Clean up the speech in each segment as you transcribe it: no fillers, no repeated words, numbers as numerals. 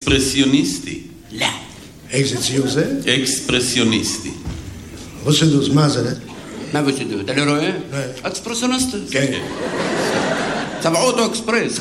אקספרסיוניסטי. לא. איזה ציור זה? אקספרסיוניסטי. רוסדוס, מה זה? מה ושדו? אתה לא רואה? לא. אקספרסיוניסט. כן. צבעו אותו אקספרס.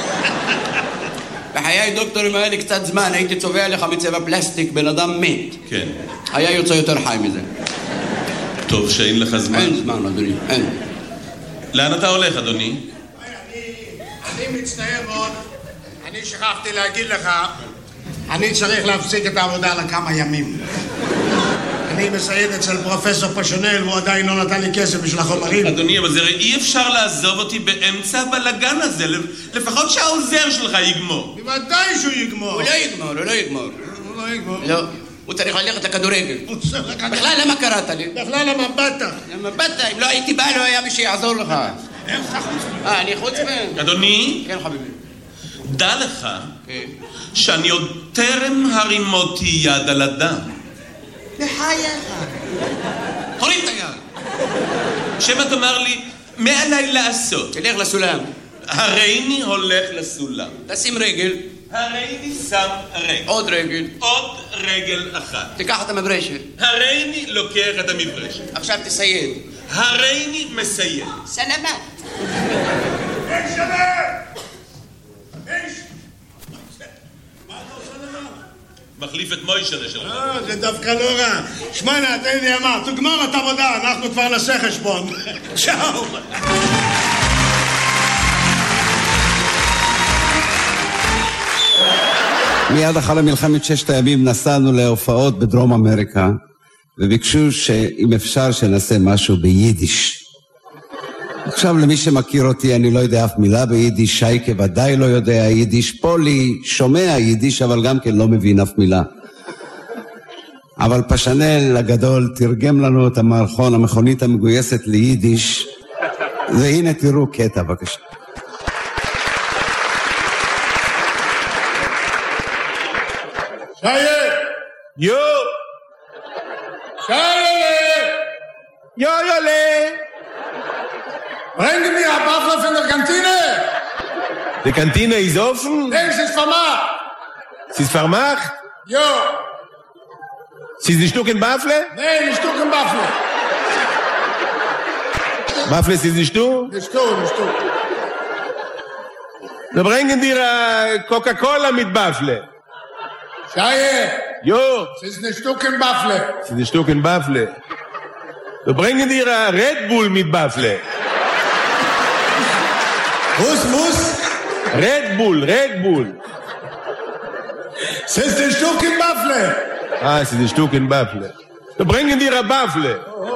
בחיי דוקטורים היה לי קצת זמן, הייתי צובע לך מצבע פלסטיק, בן אדם מת. כן. היה יוצא יותר חי מזה. טוב שאין לך זמן. אין זמן, אדוני, אין. לאן אתה הולך, אדוני? אני מצטער מאוד, אני שכחתי להגיד לך, אני צריך להפסיק את העבודה לכמה ימים. אני מסייד אצל פרופסור פשונל, והוא עדיין לא נתן לי כסף בשביל החומרים. אדוני, אבל זה אי אפשר לעזוב אותי באמצע הבלגן הזה, לפחות שהעוזר שלך יגמור. בוודאי שהוא יגמור. הוא לא יגמור. הוא לא יגמור. לא, הוא צריך ללכת לכדורגל. בכלל למה קראת לי? בכלל למה באת? למה באת? אם לא הייתי בא, לא היה מי שיעזור לך. אני חוצפן. אדוני? כן, חביבי. דע לך שאני עוד טרם הרימותי יד על אדם. בחייך. הוריד את היד. שמה תאמר לי, מה עליי לעשות? תלך לסולם. הריני הולך לסולם. תשים רגל. הריני שם רגל. עוד רגל. עוד רגל אחת. תיקח את המברשת. הריני לוקח את המברשת. עכשיו תסייד. הריני מסיים. סלמת. אין שלם! מחליף את מוישה שלך. זה דווקא לא רע. שמענה, תן לי אמר, תגמור את עבודה, אנחנו כבר נעשה חשבון. צ'או. מיד אחרי מלחמת ששת הימים נסענו להופעות בדרום אמריקה, וביקשו שאם אפשר שנעשה משהו ביידיש. עכשיו למי שמכיר אותי, אני לא יודע אף מילה ביידיש, שייקה ודאי לא יודע יידיש, פולי שומע יידיש אבל גם כן לא מבין אף מילה. אבל פשנל הגדול תרגם לנו את המערכון, המכונית המגויסת ליידיש, והנה תראו קטע בבקשה. Scheiße! Jo! Scheiße! Jojole! Bringen mir ein Buffalo von der Kantine! Die Kantine ist offen? Nein, sie ist vermacht! Sie ist vermacht? Jo! Sie ist ein Stück in Buffalo? Nein, ein Stück im Buffalo! Buffalo ist ein Stück? Ein Stück. Dann bringen dir Coca-Cola mit Buffalo. Scheiße! Jo! Sie ist ein Stück im Buffalo! Sie ist ein Stück in Buffalo. Dann bringen dir Red Bull mit Buffalo. Was? Red Bull. Sie ist ein Stück im Buffalo! Ah, sie ist ein Stück in Buffalo. Dann bringen dir ein Buffalo.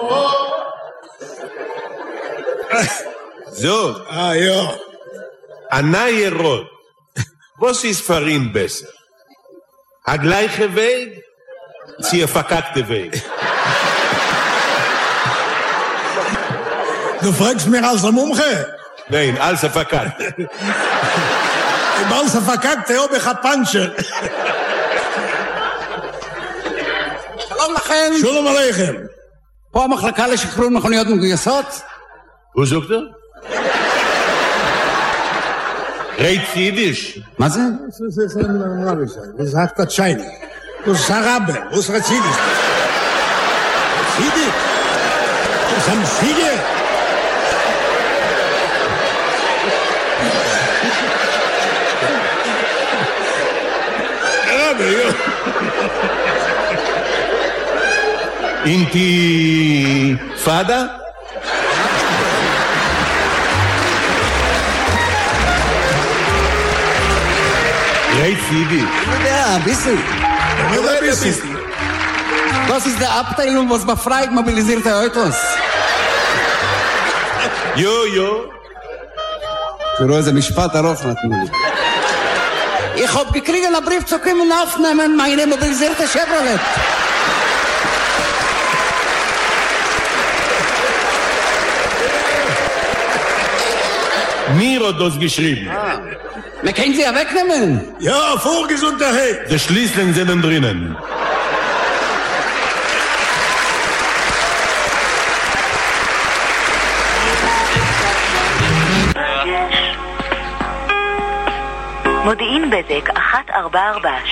So. Ah, ja. Anaye Rot. Was ist für ihn besser? A gleiche Weg? Sie verkackte Weg. Du fragst mich als der Mumche? Nein, als verkackt. Im als verkackt, habe ich ein Pancher. שלום לכם. שלום עליכם. פה המחלקה לשחרור מכוניות מגויסות. Wo sagt er? Reit Jiddisch. מה זה? Was sagt das Scheine? Das ist Araber. Was ist Jiddisch? Jiddisch? Das sind viele. Araber, ja. Intifada? Reit Jiddisch. Ja, ein bisschen. Das ist der Abteilung, was befreit mobilisierte Autos. Jo. תראו איזה משפט ארוך נתנו לי. Ich hab gekriegt einen Brief zu kommen aufnehmen, meine mobilisierte Chevrolet. Mir hat das geschrieben. Wir können sie ja wegnehmen. Ja, Vorgesundheit. Die Schließlen sind drinnen. מודיעין בזק 144